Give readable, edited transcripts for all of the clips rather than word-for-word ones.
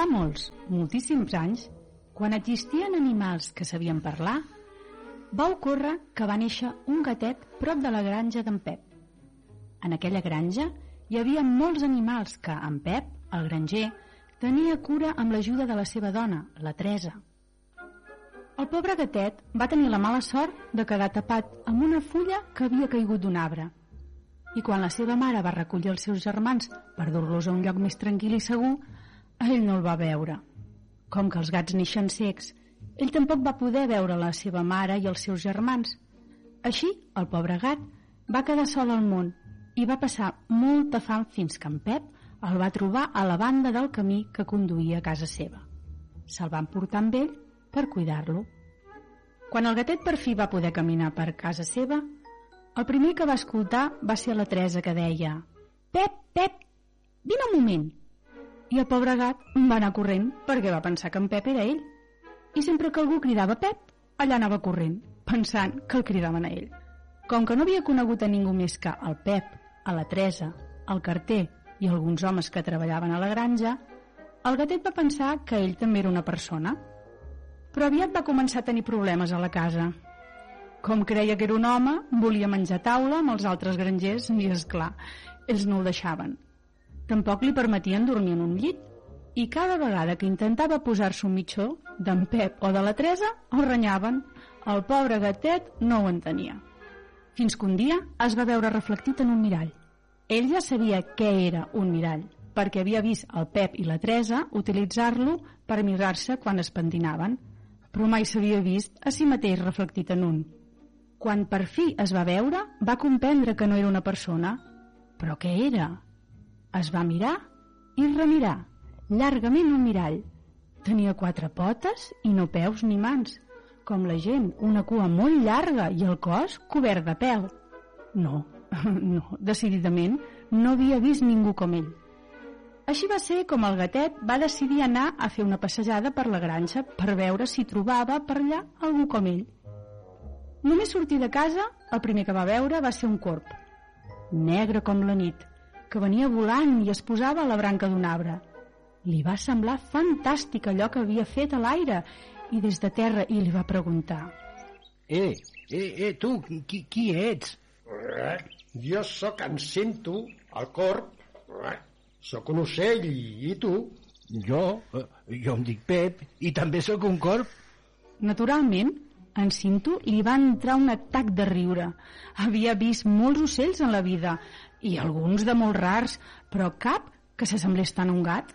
Fa moltíssims anys, quan existien animals que sabien parlar, va ocórrer que va néixer un gatet prop de la granja d'en Pep. En aquella granja hi havia molts animals que en Pep, el granger, tenia cura amb l'ajuda de la seva dona, la Teresa. El pobre gatet va tenir la mala sort de quedar tapat amb una fulla que havia caigut d'un arbre. I quan la seva mare va recollir els seus germans per dur-los a un lloc més tranquil i segur, ell no el va veure. Com que els gats neixen cecs, ell tampoc va poder veure la seva mare i els seus germans. Així, el pobre gat va quedar sol al món i va passar molta fam fins que en Pep el va trobar a la banda del camí que conduïa a casa seva. Se'l van portar amb ell per cuidar-lo. Quan el gatet per fi va poder caminar per casa seva, el primer que va escoltar va ser la Teresa, que deia: «Pep, Pep, vine un moment!» I el pobre gat va anar corrent perquè va pensar que en Pep era ell. I sempre que algú cridava Pep, allà anava corrent, pensant que el cridaven a ell. Com que no havia conegut a ningú més que el Pep, a la Teresa, el carter i alguns homes que treballaven a la granja, el gatet va pensar que ell també era una persona. Però aviat va començar a tenir problemes a la casa. Com creia que era un home, volia menjar a taula amb els altres grangers i, esclar, ells no el deixaven. Tampoc li permetien dormir en un llit i cada vegada que intentava posar-se un mitjó d'en Pep o de la Teresa el renyaven. El pobre gatet no ho entenia. Fins que un dia es va veure reflectit en un mirall. Ell ja sabia què era un mirall, perquè havia vist el Pep i la Teresa utilitzar-lo per mirar-se quan es pentinaven, però mai s'havia vist a si mateix reflectit en un. Quan per fi es va veure, va comprendre que no era una persona. Però què era? Es va mirar i remirar, llargament un mirall. Tenia 4 potes i no peus ni mans, com la gent, una cua molt llarga i el cos cobert de pèl. No, decididament, no havia vist ningú com ell. Així va ser com el gatet va decidir anar a fer una passejada per la granja per veure si trobava per allà algú com ell. Només sortir de casa, el primer que va veure va ser un corb, negre com la nit, que venia volant i es posava a la branca d'un arbre. Li va semblar fantàstic allò que havia fet a l'aire i des de terra li va preguntar: Tu, qui ets? Jo sóc en Cinto, el corb. Sóc un ocell, i tu? Jo em dic Pep i també sóc un corb. Naturalment, en Cinto li va entrar un atac de riure. Havia vist molts ocells en la vida i alguns de molt rars, però cap que s'assemblés tant a un gat.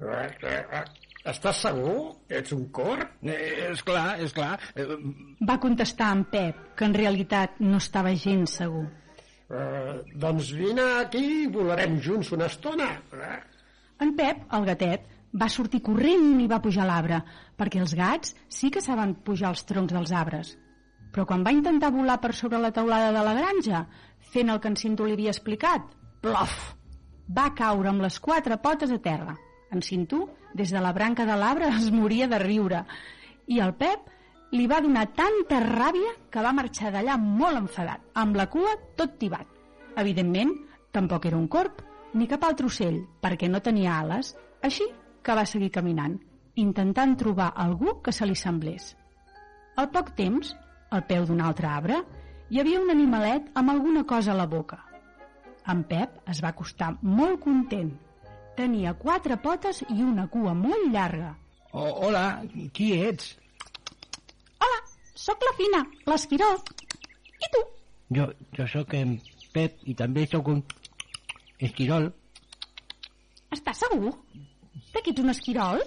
Estàs segur? Ets un corb? És clar. Va contestar en Pep, que en realitat no estava gens segur. Doncs vine aquí i volarem junts una estona. En Pep, el gatet, va sortir corrent i va pujar a l'arbre, perquè els gats sí que saben pujar als troncs dels arbres. Però quan va intentar volar per sobre la teulada de la granja, fent el que en Cinto li havia explicat, plof! Va caure amb les 4 potes a terra. En Cinto, des de la branca de l'arbre, es moria de riure. I el Pep li va donar tanta ràbia que va marxar d'allà molt enfadat, amb la cua tot tibat. Evidentment, tampoc era un corb, ni cap altre ocell, perquè no tenia ales. Així que va seguir caminant, intentant trobar algú que se li semblés. Al poc temps, al peu d'un altre arbre, hi havia un animalet amb alguna cosa a la boca. En Pep es va acostar molt content. Tenia 4 potes i una cua molt llarga. Hola, qui ets? Hola, sóc la Fina, l'esquirol. I tu? Jo sóc en Pep i també sóc un esquirol. Estàs segur? Que ets un esquirol?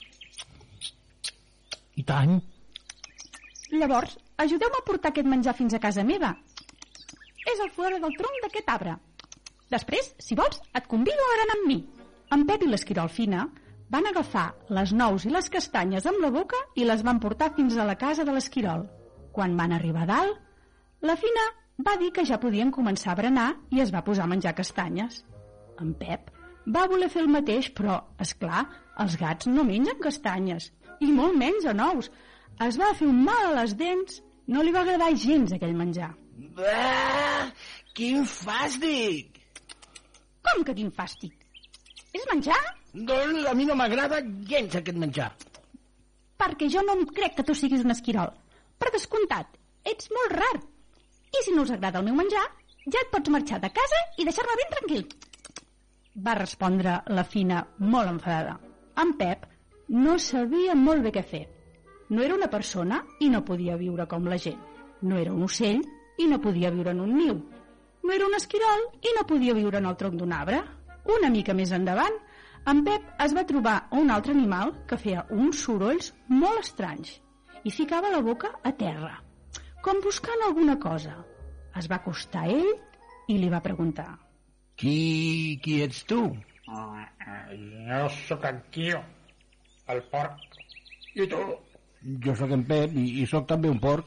I tant. Llavors, ajudeu-me a portar aquest menjar fins a casa meva. És al fora del tronc d'aquest arbre. Després, si vols, et convido a berenar amb mi. En Pep i l'esquirol Fina van agafar les nous i les castanyes amb la boca i les van portar fins a la casa de l'esquirol. Quan van arribar a dalt, la Fina va dir que ja podien començar a berenar i es va posar a menjar castanyes. En Pep va voler fer el mateix, però, és clar, els gats no mengen castanyes, i molt menys a nous. Es va fer un mal a les dents, no li va agradar gens aquell menjar. Quin fàstic! Com que quin fàstic? És menjar? Doncs a mi no m'agrada gens aquest menjar. Perquè jo no em crec que tu siguis un esquirol. Per descomptat, ets molt rar. I si no us agrada el meu menjar, ja et pots marxar de casa i deixar-me ben tranquil. Va respondre la Fina molt enfadada. En Pep no sabia molt bé què fer. No era una persona i no podia viure com la gent. No era un ocell i no podia viure en un niu. No era un esquirol i no podia viure en el tronc d'un arbre. Una mica més endavant, en Pep es va trobar un altre animal que feia uns sorolls molt estranys i ficava la boca a terra, com buscant alguna cosa. Es va acostar a ell i li va preguntar: Qui ets tu? Jo sóc en Quio, el porc. I tu? Jo sóc en Pep i sóc també un porc.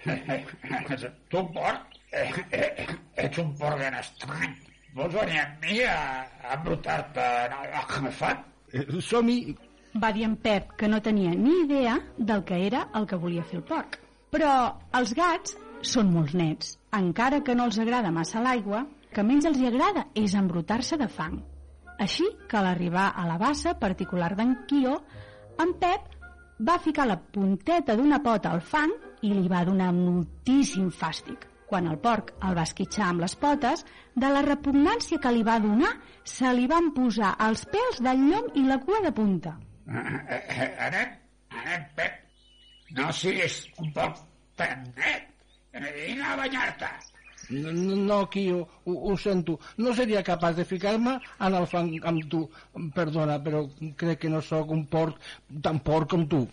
Tu un porc? Ets un porc ben estrany. Vols venir amb mi a embrutar-te en el agafat? Som-hi. Va dir en Pep, que no tenia ni idea del que era el que volia fer el porc. Però els gats són molt nets. Encara que no els agrada massa l'aigua, que menys els hi agrada és embrutar-se de fang. Així que a l'arribar a la bassa particular d'en Quio, en Pep va ficar la punteta d'una pota al fang i li va donar moltíssim fàstic. Quan el porc el va esquitxar amb les potes, de la repugnància que li va donar, se li van posar els pèls del llom i la cua de punta. Anem, Pep. No siguis un porc tan net. Vine a banyar-te. No, Quio, ho sento. No seria capaç de ficar-me en el fang amb tu. Perdona, però crec que no sóc un porc tan porc com tu.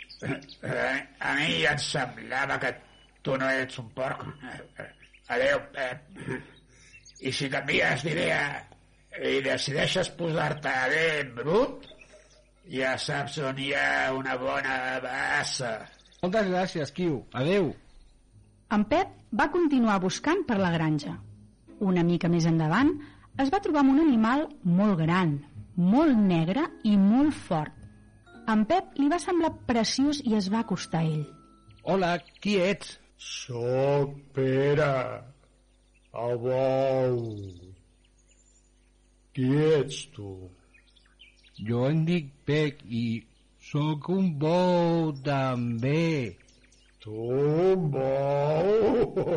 A mi ja em semblava que tu no ets un porc. Adéu, Pep. I si canvies d'idea i decideixes posar-te ben brut, ja saps on hi ha una bona bassa. Moltes gràcies, Quio. Adéu. En Pep va continuar buscant per la granja. Una mica més endavant es va trobar amb un animal molt gran, molt negre i molt fort. En Pep li va semblar preciós i es va acostar a ell. Hola, qui ets? Soc Pere, el bou. Qui ets tu? Jo em dic Pec i sóc un bou també. Tu, un bou?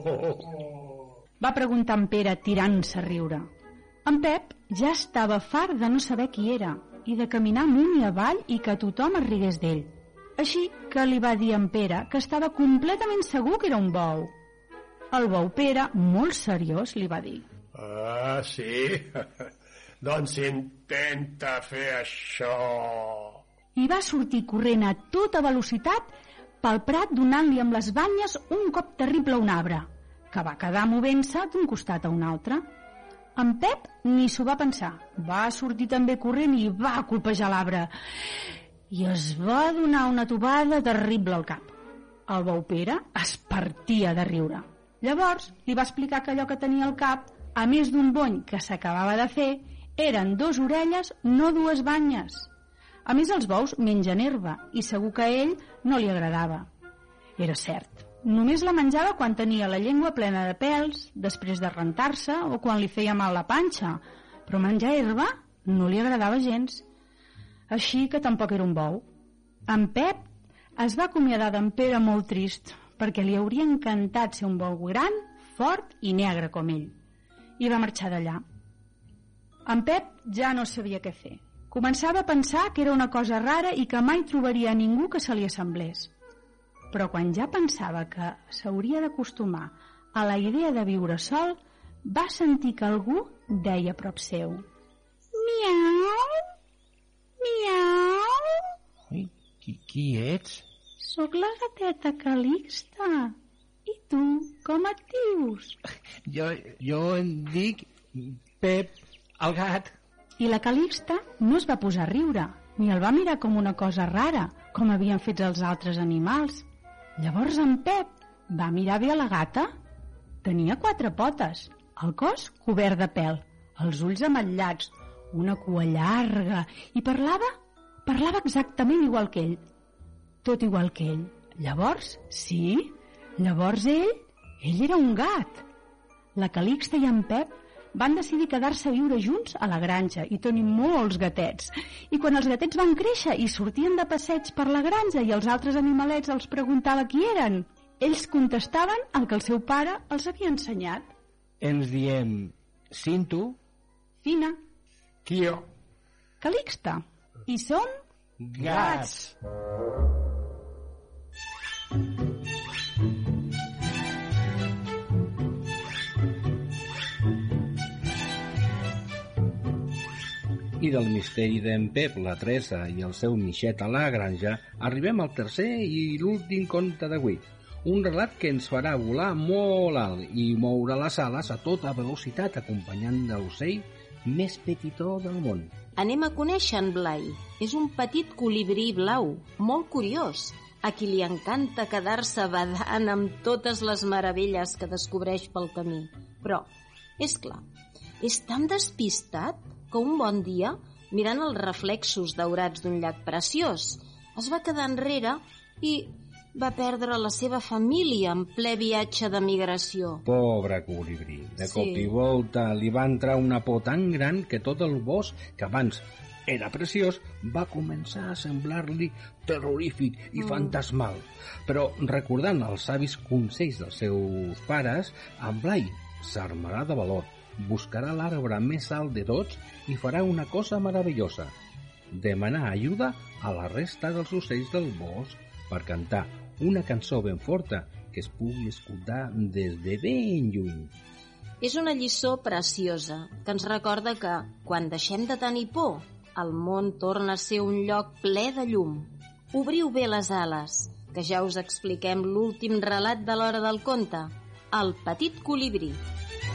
Va preguntar en Pere tirant-se a riure. En Pep ja estava fart de no saber qui era i de caminar amunt i avall i que tothom es rigués d'ell. Així que li va dir a en Pere que estava completament segur que era un bou. El bou Pere, molt seriós, li va dir: Ah, sí? Doncs intenta fer això. I va sortir corrent a tota velocitat pel prat donant-li amb les banyes un cop terrible a un arbre, que va quedar movent-se d'un costat a un altre. En Pep ni s'ho va pensar. Va sortir també corrent i va colpejar l'arbre. I es va donar una tobada terrible al cap. El bou Pere es partia de riure. Llavors li va explicar que allò que tenia al cap, a més d'un bony que s'acabava de fer, eren 2 orelles, no 2 banyes. A més, els bous mengen herba i segur que a ell no li agradava. Era cert. Només la menjava quan tenia la llengua plena de pèls, després de rentar-se o quan li feia mal la panxa. Però menjar herba no li agradava gens. Així que tampoc era un bou. En Pep es va acomiadar d'en Pere molt trist, perquè li hauria encantat ser un bou gran, fort i negre com ell. I va marxar d'allà. En Pep ja no sabia què fer. Començava a pensar que era una cosa rara i que mai trobaria ningú que se li assemblés. Però quan ja pensava que s'hauria d'acostumar a la idea de viure sol, va sentir que algú deia a prop seu: Miau, miau. Ui, qui ets? Sóc la gateta Calixta. I tu, com et dius? Jo em dic Pep, el gat. I la Calixta no es va posar a riure, ni el va mirar com una cosa rara, com havien fet els altres animals. Llavors en Pep va mirar bé a la gata. Tenia 4 potes, el cos cobert de pèl, els ulls ametllats, una cua llarga, i parlava exactament igual que ell. Tot igual que ell. Llavors, sí, llavors ell era un gat. La Calixta i en Pep van decidir quedar-se a viure junts a la granja i tenir molts gatets. I quan els gatets van créixer i sortien de passeig per la granja i els altres animalets els preguntava qui eren, ells contestaven el que el seu pare els havia ensenyat. Ens diem Cinto, Fina, Quio, Calixta. I som gats. I del misteri d'en Pep, la Teresa i el seu Mixet a la granja arribem al tercer i l'últim conte d'avui. Un relat que ens farà volar molt alt i moure les ales a tota velocitat acompanyant l'ocell més petitó del món. Anem a conèixer en Blai. És un petit colibrí blau, molt curiós, a qui li encanta quedar-se badant amb totes les meravelles que descobreix pel camí. Però, és clar, és tan despistat que un bon dia, mirant els reflexos daurats d'un llac preciós, es va quedar enrere i va perdre la seva família en ple viatge de migració. Pobre colibrí. De Sí. cop i volta li va entrar una por tan gran que tot el bosc, que abans era preciós, va començar a semblar-li terrorífic i fantasmal. Però recordant els savis consells dels seus pares, en Blai s'armarà de valor, buscarà l'arbre més alt de tots i farà una cosa meravellosa: demanar ajuda a la resta dels ocells del bosc per cantar una cançó ben forta que es pugui escoltar des de ben lluny. És una lliçó preciosa que ens recorda que, quan deixem de tenir por, el món torna a ser un lloc ple de llum. Obriu bé les ales, que ja us expliquem l'últim relat de l'hora del conte, El petit colibrí.